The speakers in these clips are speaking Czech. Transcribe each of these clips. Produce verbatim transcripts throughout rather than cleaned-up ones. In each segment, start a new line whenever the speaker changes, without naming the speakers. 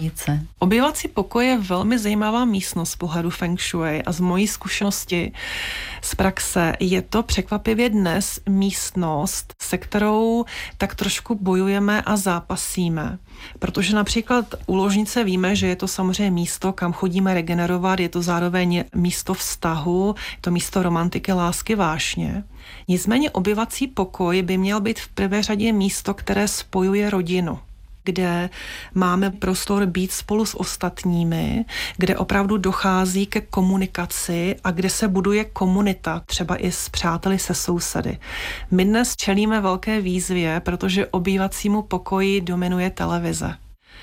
Obývací pokoj je velmi zajímavá místnost z pohledu feng shui a z mojí zkušenosti z praxe je to překvapivě dnes místnost, se kterou tak trošku bojujeme a zápasíme. Protože například u ložnice víme, že je to samozřejmě místo, kam chodíme regenerovat, je to zároveň místo vztahu, je to místo romantiky, lásky, vášně. Nicméně obývací pokoj by měl být v prvé řadě místo, které spojuje rodinu, kde máme prostor být spolu s ostatními, kde opravdu dochází ke komunikaci a kde se buduje komunita, třeba i s přáteli, se sousedy. My dnes čelíme velké výzvě, protože obývacímu pokoji dominuje televize.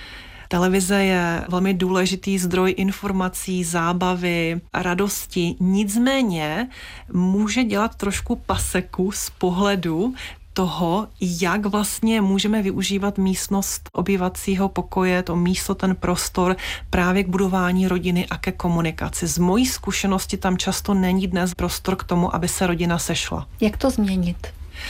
Televize je velmi důležitý zdroj informací, zábavy, radosti, nicméně může dělat trošku paseku z pohledu toho, jak vlastně můžeme využívat místnost obývacího pokoje, to místo, ten prostor právě k budování rodiny a ke komunikaci. Z mojí zkušenosti tam často není dnes prostor k tomu, aby se rodina sešla.
Jak to změnit?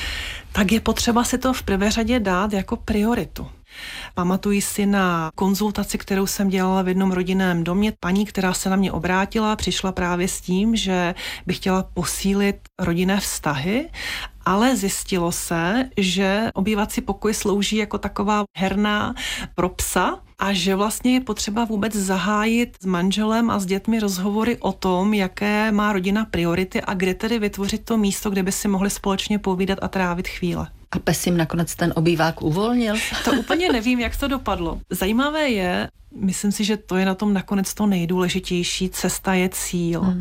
Tak je potřeba si to v prvé řadě dát jako prioritu. Pamatuji si na konzultaci, kterou jsem dělala v jednom rodinném domě. Paní, která se na mě obrátila, přišla právě s tím, že by chtěla posílit rodinné vztahy, ale zjistilo se, že obývací pokoj slouží jako taková herna pro psa a že vlastně je potřeba vůbec zahájit s manželem a s dětmi rozhovory o tom, jaké má rodina priority a kde tedy vytvořit to místo, kde by si mohli společně povídat a trávit chvíle.
A pes jim nakonec ten obývák uvolnil?
To úplně nevím, jak to dopadlo. Zajímavé je, myslím si, že to je na tom nakonec to nejdůležitější, cesta je cíl. Hmm.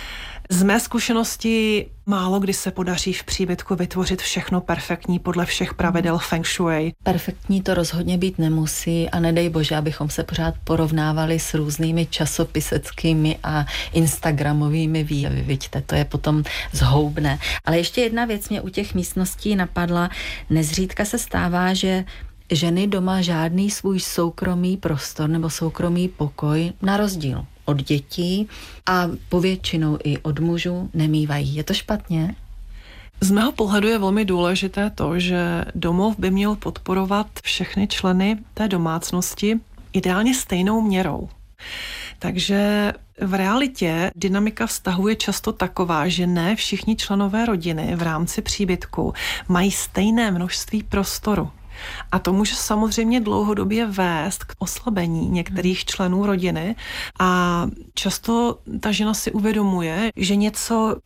Z mé zkušenosti málo kdy se podaří v příbytku vytvořit všechno perfektní podle všech pravidel feng shui.
Perfektní to rozhodně být nemusí a nedej bože, abychom se pořád porovnávali s různými časopiseckými a instagramovými výjevy. Vidíte, to je potom zhoubné. Ale ještě jedna věc mě u těch místností napadla. Nezřídka se stává, že ženy doma žádný svůj soukromý prostor nebo soukromý pokoj na rozdíl od dětí a povětšinou i od mužů nemývají. Je to špatně?
Z mého pohledu je velmi důležité to, že domov by měl podporovat všechny členy té domácnosti ideálně stejnou měrou. Takže v realitě dynamika vztahu je často taková, že ne všichni členové rodiny v rámci příbytku mají stejné množství prostoru. A to může samozřejmě dlouhodobě vést k oslabení některých členů rodiny a často ta žena si uvědomuje, že něco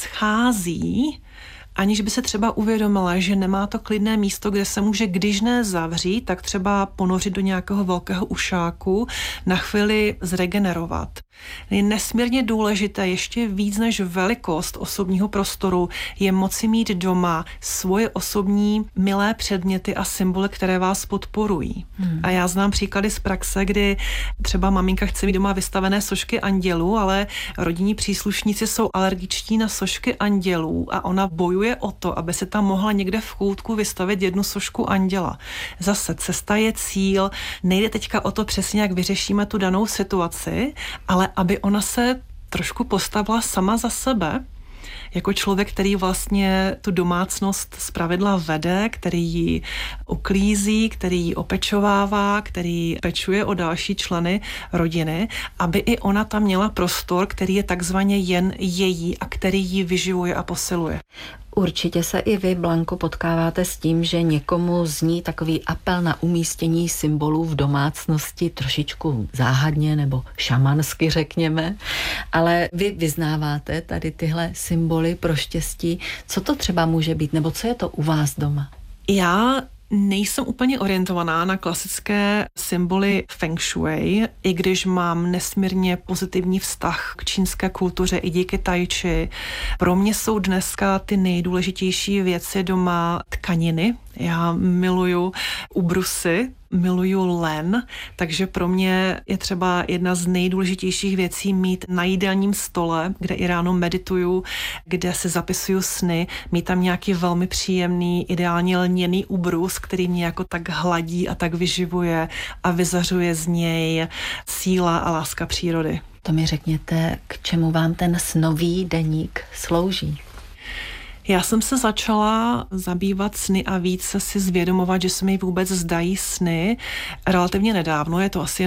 schází, aniž by se třeba uvědomila, že nemá to klidné místo, kde se může, když ne zavřít, tak třeba ponořit do nějakého velkého ušáku, na chvíli zregenerovat. Je nesmírně důležité, ještě víc než velikost osobního prostoru, je moci mít doma svoje osobní milé předměty a symboly, které vás podporují. Hmm. A já znám příklady z praxe, kdy třeba maminka chce mít doma vystavené sošky andělů, ale rodinní příslušníci jsou alergičtí na sošky andělů a ona bojuje o to, aby se tam mohla někde v koutku vystavit jednu sošku anděla. Zase cesta je cíl, nejde teďka o to přesně, jak vyřešíme tu danou situaci, ale aby ona se trošku postavila sama za sebe, jako člověk, který vlastně tu domácnost zpravidla vede, který ji uklízí, který ji opečovává, který pečuje o další členy rodiny, aby i ona tam měla prostor, který je takzvaně jen její a který ji vyživuje a posiluje.
Určitě se i vy, Blanko, potkáváte s tím, že někomu zní takový apel na umístění symbolů v domácnosti trošičku záhadně nebo šamansky, řekněme, ale vy vyznáváte tady tyhle symboly pro štěstí. Co to třeba může být, nebo co je to u vás doma?
Já nejsem úplně orientovaná na klasické symboly feng shui, i když mám nesmírně pozitivní vztah k čínské kultuře i díky tai chi. Pro mě jsou dneska ty nejdůležitější věci doma tkaniny. Já miluju ubrusy, miluju len, takže pro mě je třeba jedna z nejdůležitějších věcí mít na jídelním stole, kde i ráno medituju, kde se zapisuju sny, mít tam nějaký velmi příjemný, ideálně lněný ubrus, který mě jako tak hladí a tak vyživuje a vyzařuje z něj síla a láska přírody.
To mi řekněte, k čemu vám ten snový deník slouží?
Já jsem se začala zabývat sny a více si zvědomovat, že se mi vůbec zdají sny relativně nedávno, je to asi